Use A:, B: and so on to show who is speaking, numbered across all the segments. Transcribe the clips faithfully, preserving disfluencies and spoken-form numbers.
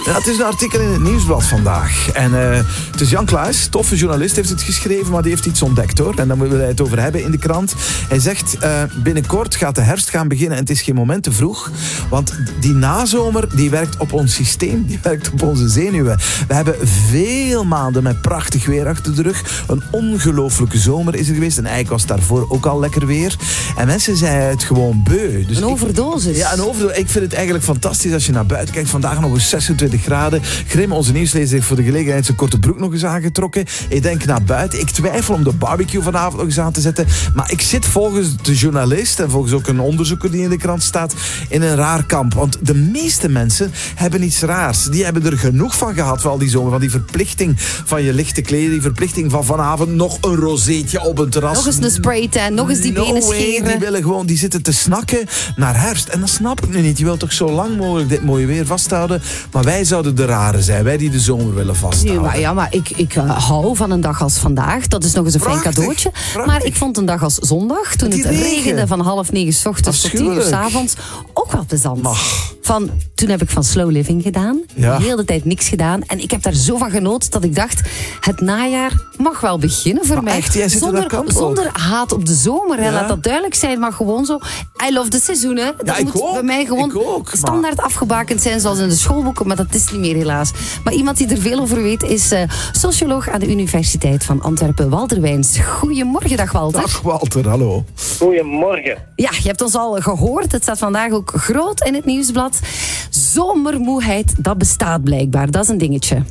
A: Ja, het is een artikel in het Nieuwsblad vandaag. En uh, het is Jan Klaes, toffe journalist, heeft het geschreven, maar die heeft iets ontdekt, hoor. En daar willen wij het over hebben in de krant. Hij zegt, uh, binnenkort gaat de herfst gaan beginnen en het is geen moment te vroeg. Want die nazomer, die werkt op ons systeem, die werkt op onze zenuwen. We hebben veel maanden met prachtig weer achter de rug. Een ongelooflijke zomer is er geweest. En eigenlijk was het daarvoor ook al lekker weer. En mensen zijn het gewoon beu. Dus
B: een overdosis.
A: Ik, ja, een overdosis. Ik vind het eigenlijk fantastisch als je naar buiten kijkt. Vandaag nog eens zesentwintig graden. Grim, onze nieuwslezer, heeft voor de gelegenheid zijn korte broek nog eens aangetrokken. Ik denk naar buiten. Ik twijfel om de barbecue vanavond nog eens aan te zetten. Maar ik zit volgens de journalist en volgens ook een onderzoeker die in de krant staat in een raar kamp. Want de meeste mensen hebben iets raars. Die hebben er genoeg van gehad van al die zomer. Van die verplichting van je licht te kleden. Die verplichting van vanavond nog een rozeetje op een terras.
B: Nog eens een spraytan. Nog eens die
A: no
B: benen
A: way,
B: scheren.
A: Die willen gewoon, die zitten te snakken naar herfst. En dat snap ik nu niet. Je wilt toch zo lang mogelijk dit mooie weer vasthouden. Maar wij zouden de rare zijn. Wij die de zomer willen vasthouden.
B: Ja, maar, ja, maar ik, ik uh, hou van een dag als vandaag. Dat is nog eens een
A: Prachtig,
B: fijn cadeautje.
A: prachtig.
B: Maar ik vond een dag als zondag, toen het
A: regen.
B: regende van half negen 's ochtends tot tien uur 's avonds, ook wel plezant.
A: Ach.
B: Van, toen heb ik van slow living gedaan.
A: Ja.
B: De hele tijd niks gedaan. En ik heb daar zo van genoten dat ik dacht, het najaar mag wel beginnen voor
A: Maar
B: mij.
A: echt, jij zit in
B: zonder,
A: dat kamp ook.
B: zonder haat op de zomer. Hè.
A: Ja.
B: Laat dat duidelijk zijn. Maar gewoon zo, I love the seizoenen. Dat
A: Ja, ik
B: moet
A: ook.
B: bij mij gewoon
A: Ik ook, maar-
B: standaard afgebakend zijn, zoals in de schoolboeken. Maar dat is niet meer helaas. Maar iemand die er veel over weet is uh, socioloog aan de Universiteit van Antwerpen, Walter Wijns. Goedemorgen, dag Walter.
A: Dag Walter, hallo.
C: Goedemorgen.
B: Ja, je hebt ons al gehoord. Het staat vandaag ook groot in het nieuwsblad. Zomermoeheid, dat bestaat blijkbaar. Dat is een dingetje.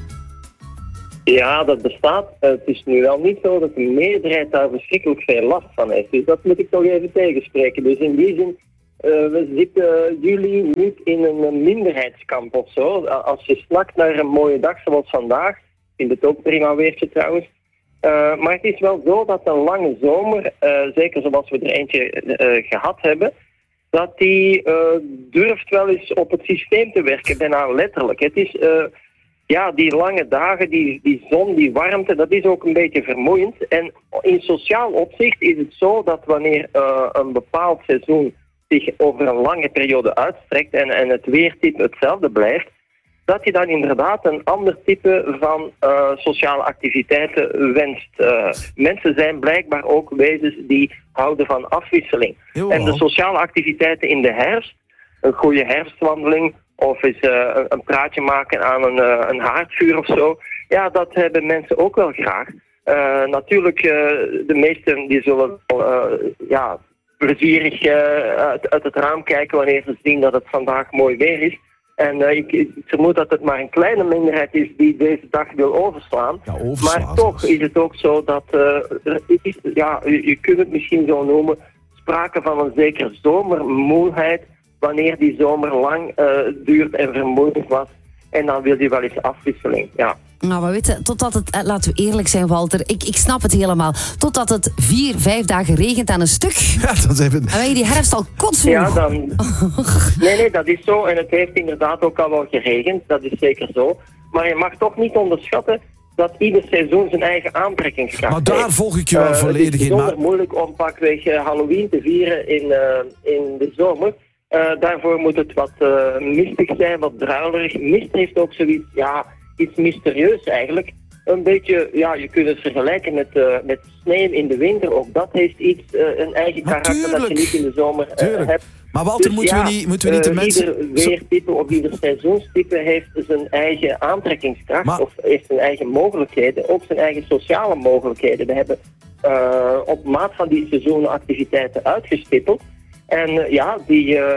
C: Ja, dat bestaat. Het is nu wel niet zo dat de meerderheid daar verschrikkelijk veel last van heeft. Dus dat moet ik toch even tegenspreken. Dus in die zin, uh, we zitten jullie niet in een minderheidskamp of zo. Als je snakt naar een mooie dag zoals vandaag, ik vind het ook prima weertje trouwens. Uh, maar het is wel zo dat een lange zomer, uh, zeker zoals we er eentje uh, gehad hebben, dat die uh, durft wel eens op het systeem te werken, bijna letterlijk. Het is, uh, ja, die lange dagen, die, die zon, die warmte, dat is ook een beetje vermoeiend. En in sociaal opzicht is het zo dat wanneer uh, een bepaald seizoen zich over een lange periode uitstrekt en, en het weertype hetzelfde blijft, dat je dan inderdaad een ander type van uh, sociale activiteiten wenst. Uh, mensen zijn blijkbaar ook wezens die houden van afwisseling.
A: Jo.
C: En de sociale activiteiten in de herfst, een goede herfstwandeling of eens uh, een praatje maken aan een, uh, een haardvuur of zo, ja, dat hebben mensen ook wel graag. Uh, natuurlijk, uh, de meesten die zullen uh, ja, plezierig uh, uit, uit het raam kijken wanneer ze zien dat het vandaag mooi weer is. En uh, ik, ik vermoed dat het maar een kleine minderheid is die deze dag wil overslaan.
A: Ja, overslaan
C: maar toch
A: zelfs.
C: is het ook zo dat, uh, er is, ja, je, je kunt het misschien zo noemen, sprake van een zekere zomermoeheid, wanneer die zomer lang uh, duurt en vermoeiend was. En dan wil je wel eens afwisseling, ja.
B: Nou, maar weet je, totdat het, eh, laten we eerlijk zijn, Walter, ik, ik snap het helemaal. Totdat het vier, vijf dagen regent aan een stuk.
A: Ja, dat is even...
B: En wij die herfst al kotsmoe.
C: Ja, dan... Nee, nee, dat is zo. En het heeft inderdaad ook al wel geregend. Dat is zeker zo. Maar je mag toch niet onderschatten dat ieder seizoen zijn eigen aantrekkingskracht
A: Maar daar
C: heeft.
A: volg ik je wel
C: Uh,
A: volledig
C: Het is
A: in.
C: bijzonder
A: Maar...
C: moeilijk om pakweg uh, Halloween te vieren in, uh, in de zomer. Uh, daarvoor moet het wat uh, mistig zijn, wat druilerig. Mist heeft ook zoiets, ja, iets mysterieus eigenlijk. Een beetje, ja, je kunt het vergelijken met, uh, met sneeuw in de winter. Ook dat heeft iets, uh, een eigen
A: Maar
C: karakter dat je
A: tuurlijk.
C: niet in de zomer uh,
A: Tuurlijk.
C: hebt.
A: Maar Walter,
C: Dus
A: moeten,
C: ja,
A: we niet, moeten we niet de
C: uh,
A: mensen...
C: Ieder weertype of ieder seizoenstype heeft zijn eigen aantrekkingskracht
A: Maar-
C: of heeft zijn eigen mogelijkheden, ook zijn eigen sociale mogelijkheden. We hebben uh, op maat van die seizoenactiviteiten uitgestippeld. En uh, ja, die, uh,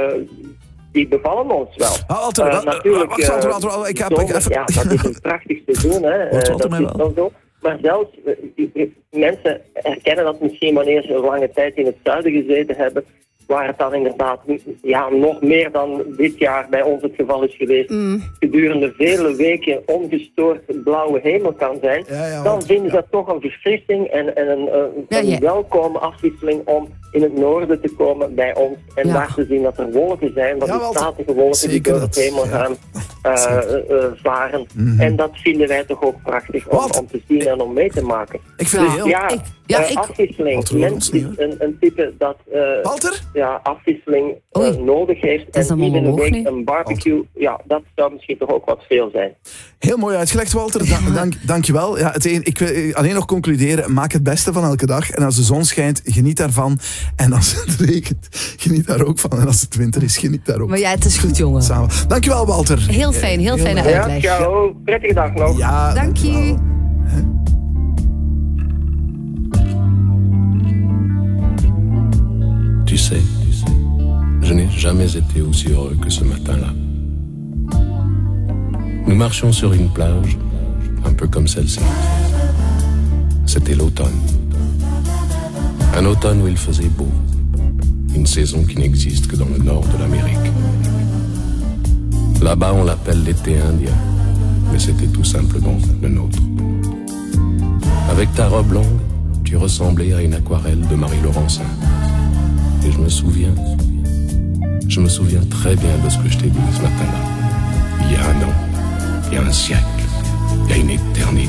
C: die bevallen ons wel.
A: Ah, Walter,
C: Uh,
A: wa-
C: natuurlijk,
A: wacht, Walter,
C: uh,
A: Walter, Walter, ik
C: de
A: heb... ik
C: zomer,
A: even...
C: ja, dat is een prachtig seizoen, hè. Uh,
A: Walter, Walter,
C: dat
A: mij
C: is
A: wel.
C: wel zo. Maar zelfs, uh, mensen herkennen dat misschien wanneer ze een lange tijd in het zuiden gezeten hebben, waar het dan inderdaad ja, nog meer dan dit jaar bij ons het geval is geweest,
B: Mm.
C: gedurende vele weken ongestoord blauwe hemel kan zijn,
A: Ja, ja,
C: dan
A: want-
C: vinden ze dat toch een verfrissing en, en een, een,
B: Ja,
C: een
B: ja.
C: welkome afwisseling om in het noorden te komen bij ons en
B: Ja.
C: daar te zien dat er wolken zijn, wat
A: Ja,
C: die
A: Walter,
C: statige wolken die
A: zeker
C: door
A: dat,
C: het hemel
A: ja.
C: gaan. uh, uh, varen. Mm-hmm. En dat vinden wij toch ook prachtig om, om te zien en om mee te maken.
A: Ik vind het heel...
C: Ja,
B: ik, ja,
C: uh,
B: ik...
C: afwisseling. Mens is een, een type dat uh,
A: Walter?
C: Ja, afwisseling uh, nodig heeft. En
B: een
C: in een week
B: nu?
C: een barbecue, Walter. Ja, dat zou misschien toch ook wat veel zijn.
A: Heel mooi uitgelegd, Walter. Da- dank, dank je wel. Ja, het een, ik wil alleen nog concluderen. Maak het beste van elke dag. En als de zon schijnt, geniet daarvan. En als het regent, geniet daar ook van. En als het winter is, geniet daar ook.
B: Maar ja, het is goed, jongen.
A: Samen. Dank je wel, Walter.
B: Heel fijn, heel, heel fijne
C: ja,
B: uitleg.
C: ciao. Prettige dag nog.
A: Ja,
B: dank je.
D: Tu sais, je n'ai jamais été aussi heureux que ce matin-là. Nous marchions sur une plage, un peu comme celle-ci. C'était l'automne. Un automne où il faisait beau. Une saison qui n'existe que dans le nord de l'Amérique. Là-bas, on l'appelle l'été indien, mais c'était tout simplement le nôtre. Avec ta robe longue, tu ressemblais à une aquarelle de Marie Laurencin. Et je me souviens, je me souviens très bien de ce que je t'ai dit ce matin-là. Il y a un an, il y a un siècle, il y a une éternité.